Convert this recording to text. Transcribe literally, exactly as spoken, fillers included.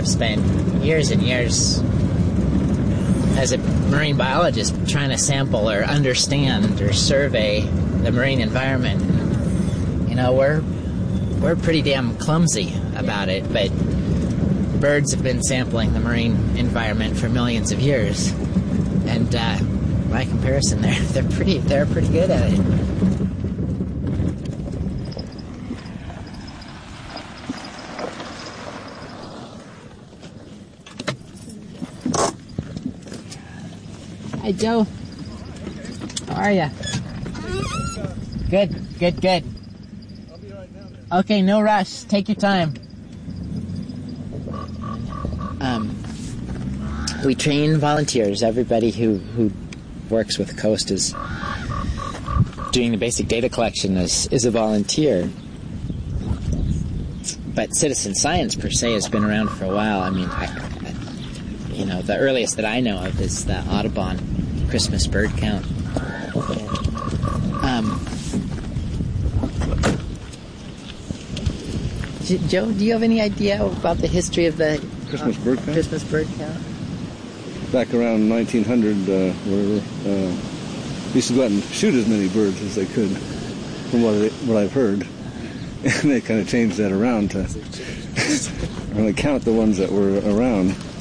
I've spent years and years as a marine biologist trying to sample or understand or survey the marine environment. You know, we're we're pretty damn clumsy about it, but birds have been sampling the marine environment for millions of years, and uh, by comparison, they're they're pretty they're pretty good at it. Hi, Joe. How are you? Good, good, good. I'll be right down there. Okay, no rush. Take your time. Um, we train volunteers. Everybody who, who works with Coast is doing the basic data collection is, is a volunteer. But citizen science per se has been around for a while. I mean, I, I, you know, the earliest that I know of is the Audubon Christmas bird count. Um, Joe, do you have any idea about the history of the Christmas uh, bird count? Christmas bird count? Back around nineteen hundred, uh, where uh, we used to go out and shoot as many birds as they could, from what, I, what I've heard. And they kind of changed that around to only count the ones that were around.